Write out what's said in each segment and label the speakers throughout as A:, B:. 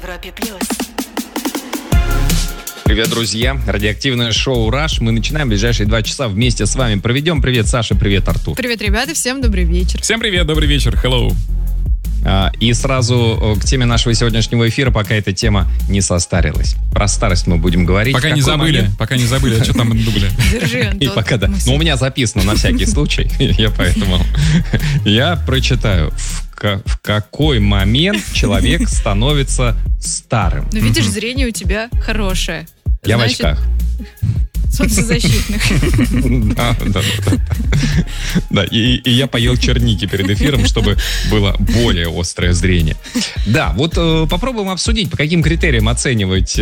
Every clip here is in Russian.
A: Европе+.
B: Привет, друзья. Радиоактивное шоу «Раш». Мы начинаем ближайшие 2 часа вместе с вами проведем. Привет, Саша, привет, Артур.
C: Привет, ребята, всем добрый вечер.
D: Всем привет, добрый вечер, hello.
B: И сразу к теме нашего сегодняшнего эфира, пока эта тема не состарилась. Про старость мы будем говорить.
D: Пока не забыли, а что там в дубле?
C: Держи, Антон.
B: И пока да. Ну, у меня записано на всякий случай, я прочитаю. В какой момент человек становится старым?
C: Ну, видишь, зрение у тебя хорошее.
B: Я в очках.
C: Солнцезащитных.
B: Да, и я поел черники перед эфиром, чтобы было более острое зрение. Да, вот попробуем обсудить, по каким критериям оценивать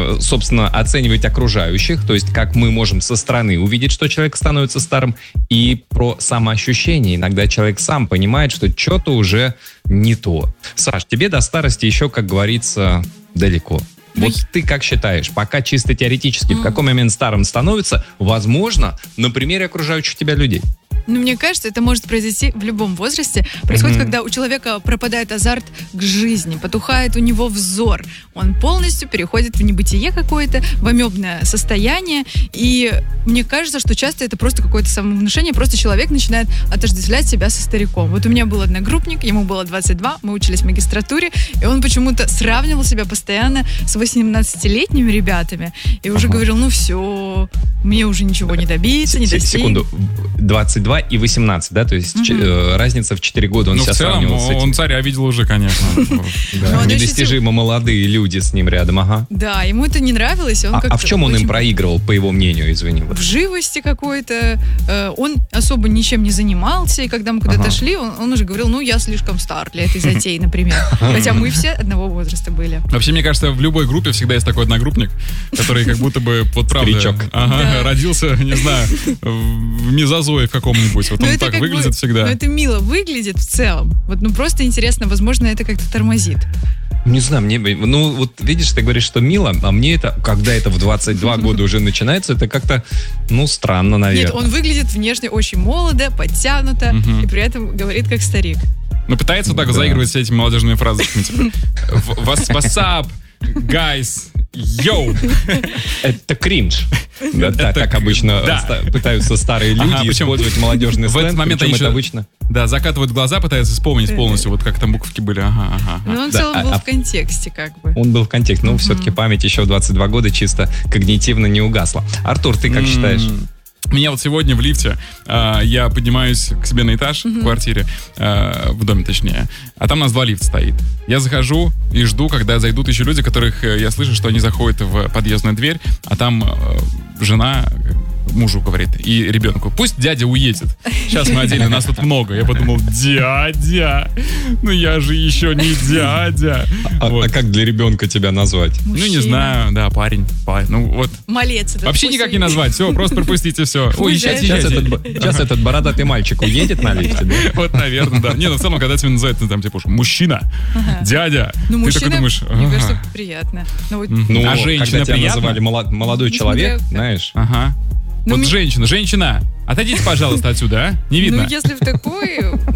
B: окружающих, то есть как мы можем со стороны увидеть, что человек становится старым, и про самоощущение. Иногда человек сам понимает, что что-то уже не то. Саш, тебе до старости еще, как говорится, далеко. Вот ты как считаешь, пока чисто теоретически, в какой момент старым становится, возможно, на примере окружающих тебя людей?
C: Ну, мне кажется, это может произойти в любом возрасте. Происходит, когда у человека пропадает азарт к жизни, потухает у него взор. Он полностью переходит в небытие какое-то, в амебное состояние. И мне кажется, что часто это просто какое-то самовнушение. Просто человек начинает отождествлять себя со стариком. Вот у меня был одногруппник, ему было 22, мы учились в магистратуре, и он почему-то сравнивал себя постоянно с 18-летними ребятами. И уже говорил, ну все, мне уже ничего не добиться, не достичь.
B: Секунду, 22 и 18, да? То есть разница в 4 года. Он себя сравнивал с этим.
D: Он царя видел уже, конечно.
B: Недостижимо молодые люди с ним рядом, ага.
C: Да, ему это не нравилось.
B: А в чем он им проигрывал, по его мнению, извини?
C: В живости какой-то. Он особо ничем не занимался, и когда мы куда-то шли, он уже говорил, ну, я слишком стар для этой затеи, например. Хотя мы все одного возраста были.
D: Вообще, мне кажется, в любой группе всегда есть такой одногруппник, который как будто бы, вот правда, родился, не знаю, в мезозое в каком-нибудь. Вот он так выглядит всегда.
C: Но это мило выглядит в целом. Вот, ну, просто интересно, возможно, это как-то тормозит.
B: Не знаю, вот видишь, ты говоришь, что мило, а мне это, когда это в 22 года уже начинается, это как-то, странно, наверное.
C: Нет, он выглядит внешне очень молодо, подтянуто, и при этом говорит как старик.
D: Ну, пытается так заигрывать с этими молодежными фразами, типа, what's up, guys, йоу.
B: Это кринж. Да, так обычно пытаются старые люди использовать молодежный сленг.
D: В этот момент они обычно закатывают глаза, пытаются вспомнить полностью, вот как там буковки были.
C: Но он в целом был в контексте как бы.
B: Он был в контексте, но все-таки память еще в 22 года чисто когнитивно не угасла. Артур, ты как считаешь?
D: Меня вот сегодня в лифте, я поднимаюсь к себе на этаж в квартире, в доме точнее, а там у нас 2 лифта стоит. Я захожу и жду, когда зайдут еще люди, которых я слышу, что они заходят в подъездную дверь, а там жена мужу говорит и ребенку, пусть дядя уедет. Сейчас мы отдельно, нас тут много. Я подумал, дядя, ну я же еще не дядя.
B: А как для ребенка тебя назвать?
C: Мужчина.
D: Ну не знаю, да, парень. Ну вот.
C: Малец.
D: Вообще никак не назвать, все, просто пропустите все. Ой,
B: сейчас этот бородатый мальчик уедет на лифте, да?
D: Вот, наверное, да. Не, ну в целом, когда тебя называют, там типа мужчина, дядя,
C: ну,
D: ты такой думаешь,
C: мне кажется, приятно.
D: А женщина
B: когда тебя
D: приятно?
B: называли молодой человек, знаешь?
D: Ага. Вот женщина, отойдите, пожалуйста, отсюда, а? Не видно.
C: Ну, если в такой,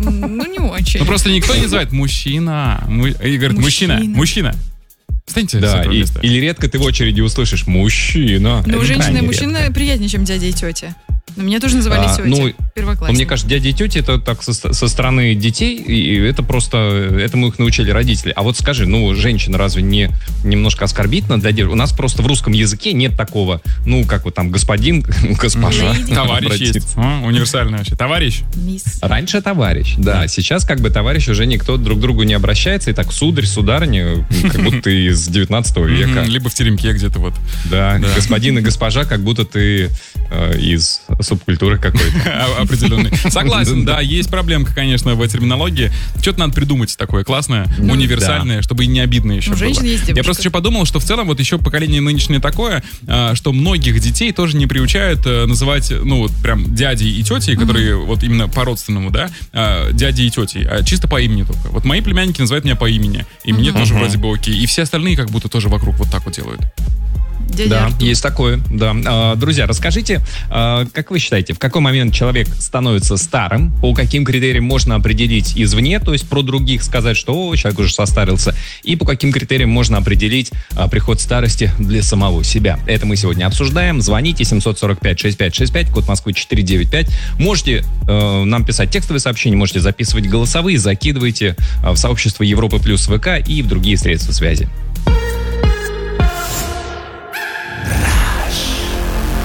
C: не очень.
D: Ну, просто никто не называет мужчина. И говорит, мужчина. Встаньте.
B: Да, или редко ты в очереди услышишь мужчина.
C: Ну, женщина и мужчина приятнее, чем дядя и тетя. Но меня тоже называли тетя, первоклассник.
B: Мне кажется, дяди и тети это так со стороны детей, и это просто, этому их научили родители. А вот скажи, женщина разве не немножко оскорбительна для девушек? У нас просто в русском языке нет такого, как вот там господин, госпожа.
D: Товарищ есть. Универсальный вообще. Товарищ.
C: Мисс.
B: Раньше товарищ, да. Сейчас как бы товарищ уже никто друг к другу не обращается, и так сударь, сударыня, как будто ты из 19 века.
D: Либо в теремке где-то вот.
B: Да, господин и госпожа, как будто ты из субкультуры какой-то.
D: Определенный. Согласен, да, есть проблемка, конечно, в терминологии. Что-то надо придумать такое классное, универсальное, чтобы и не обидно еще было. Я просто еще подумал, что в целом вот еще поколение нынешнее такое, что многих детей тоже не приучают называть, прям дядей и тетей, которые вот именно по-родственному, да, дядей и тетей, а чисто по имени только. Вот мои племянники называют меня по имени, и мне тоже вроде бы окей. И все остальные как будто тоже вокруг вот так вот делают.
C: Дядя
B: Да,
C: Артур.
B: есть такое, да. Друзья, расскажите, как вы считаете, в какой момент человек становится старым, по каким критериям можно определить извне, то есть про других сказать, что человек уже состарился, и по каким критериям можно определить приход старости для самого себя. Это мы сегодня обсуждаем. Звоните 745-6565, код Москвы 495. Можете нам писать текстовые сообщения, можете записывать голосовые, закидывайте в сообщество Европы плюс ВК и в другие средства связи.